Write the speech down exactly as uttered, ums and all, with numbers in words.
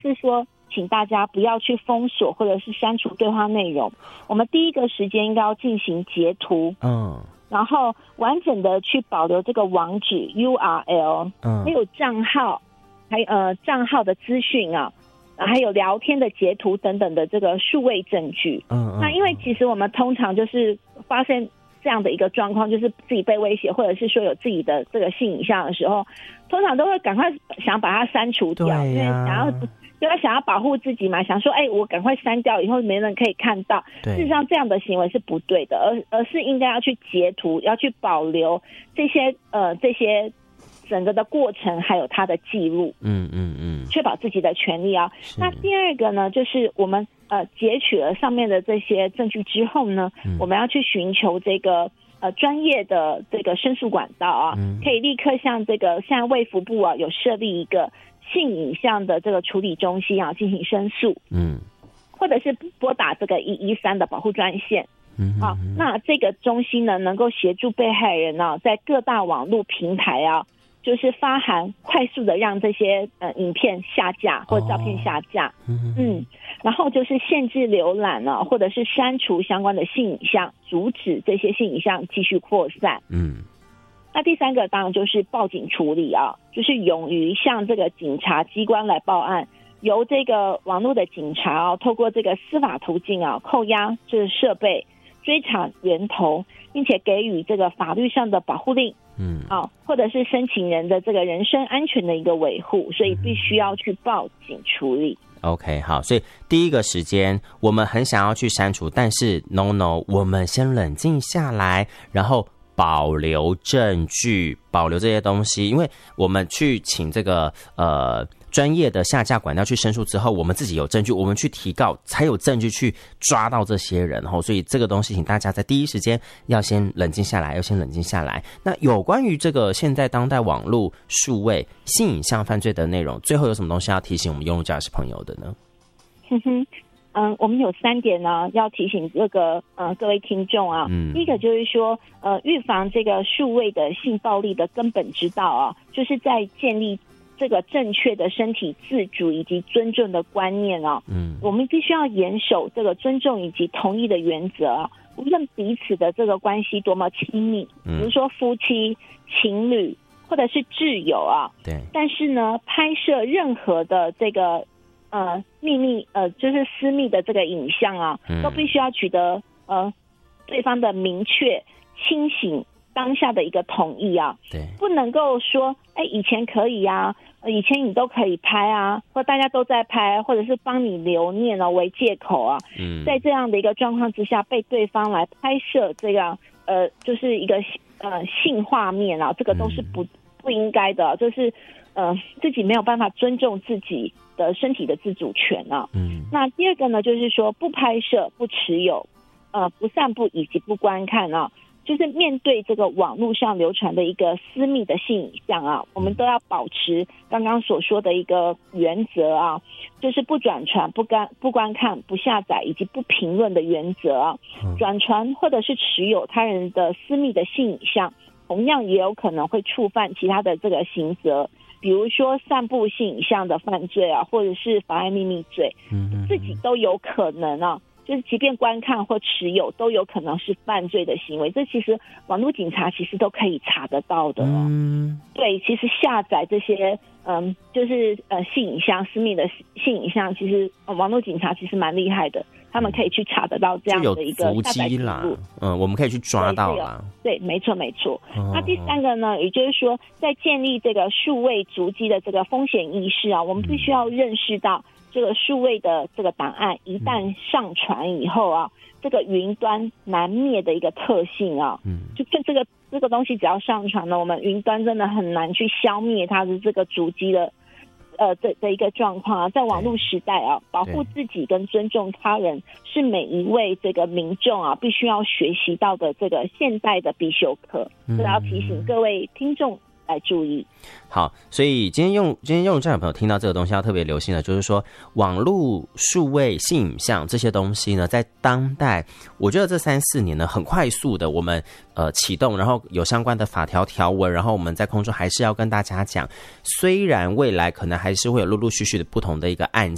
是说请大家不要去封锁或者是删除对话内容，我们第一个时间应该要进行截图，嗯，然后完整的去保留这个网址 U R L， 嗯，还有账号，还有呃账号的资讯啊，还有聊天的截图等等的这个数位证据。嗯，那因为其实我们通常就是发现这样的一个状况，就是自己被威胁，或者是说有自己的这个性影像的时候，通常都会赶快想把它删除掉，因为想要因为想要保护自己嘛，想说哎、欸，我赶快删掉，以后没人可以看到。事实上这样的行为是不对的，而而是应该要去截图，要去保留这些呃这些整个的过程，还有它的记录。嗯嗯嗯，确保自己的权利啊。那第二个呢，就是我们呃截取了上面的这些证据之后呢，嗯、我们要去寻求这个。呃，专业的这个申诉管道啊，嗯、可以立刻向这个现在卫福部啊有设立一个性影像的这个处理中心啊进行申诉，嗯，或者是拨打这个一一三的保护专线，嗯，啊，那这个中心呢能够协助被害人啊在各大网络平台啊，就是发函快速的让这些呃影片下架或照片下架，哦、嗯, 嗯，然后就是限制浏览啊，或者是删除相关的性影像，阻止这些性影像继续扩散。嗯，那第三个当然就是报警处理啊，就是勇于向这个警察机关来报案，由这个网络的警察啊，透过这个司法途径啊，扣押这个设备，追查源头，并且给予这个法律上的保护令。嗯，啊，或者是申请人的这个人身安全的一个维护，所以必须要去报警处理。 OK， 好，所以第一个时间我们很想要去删除，但是 no no， 我们先冷静下来，然后保留证据，保留这些东西，因为我们去请这个呃专业的下架管道去申诉之后，我们自己有证据，我们去提告才有证据去抓到这些人，所以这个东西请大家在第一时间要先冷静下来，要先冷静下来。那有关于这个现在当代网络数位性影像犯罪的内容，最后有什么东西要提醒我们用路驾驶朋友的呢？ 哼哼，嗯，我们有三点呢，要提醒这个呃各位听众啊。嗯，第一个就是说，呃，预防这个数位的性暴力的根本之道啊，就是在建立这个正确的身体自主以及尊重的观念啊。嗯，我们必须要严守这个尊重以及同意的原则啊。无论彼此的这个关系多么亲密，比如说夫妻、情侣或者是挚友啊。对。但是呢，拍摄任何的这个呃秘密呃就是私密的这个影像啊，嗯、都必须要取得呃对方的明确、清醒当下的一个同意啊。对。不能够说，哎，以前可以啊。以前你都可以拍啊，或大家都在拍，或者是帮你留念哦为借口啊，嗯，在这样的一个状况之下，被对方来拍摄这样呃，就是一个呃性画面啊，这个都是不不应该的，就是呃自己没有办法尊重自己的身体的自主权啊。嗯，那第二个呢，就是说不拍摄、不持有、呃不散布以及不观看啊。就是面对这个网络上流传的一个私密的性影像啊，我们都要保持刚刚所说的一个原则啊，就是不转传、不观、不观看、不下载以及不评论的原则啊。转传或者是持有他人的私密的性影像，同样也有可能会触犯其他的这个刑责，比如说散布性影像的犯罪啊，或者是妨碍秘密罪，自己都有可能啊。就是即便观看或持有都有可能是犯罪的行为，这其实网络警察其实都可以查得到的哦。嗯，对，其实下载这些嗯，就是呃性影像、私密的性影像，其实、呃、网络警察其实蛮厉害的，他们可以去查得到这样的一个下载记录。 嗯，我们可以去抓到啦。 对，对没错没错。哦、那第三个呢，也就是说，在建立这个数位足迹的这个风险意识啊，我们必须要认识到。这个数位的这个档案一旦上传以后啊，这个云端难灭的一个特性啊，嗯，就这个这个东西只要上传了，我们云端真的很难去消灭它的这个足迹的，呃的的一个状况啊。在网络时代啊，保护自己跟尊重他人是每一位这个民众啊必须要学习到的这个现代的必修课，这、嗯、要提醒各位听众来注意。 好，所以今天用今天用这样的朋友听到这个东西要特别留心的，就是说网络数位性影像这些东西呢，在当代，我觉得这三四年呢，很快速的我们呃启动，然后有相关的法条条文，然后我们在空中还是要跟大家讲，虽然未来可能还是会有陆陆续续的不同的一个案件。